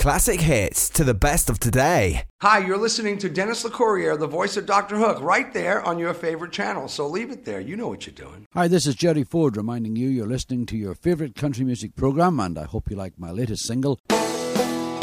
classic hits to the best of today. Hi, you're listening to Dennis LeCourrier, the voice of Dr. Hook, right there on your favorite channel. So leave it there. You know what you're doing. Hi, this is Jerry Ford reminding you you're listening to your favorite country music program, and I hope you like my latest single.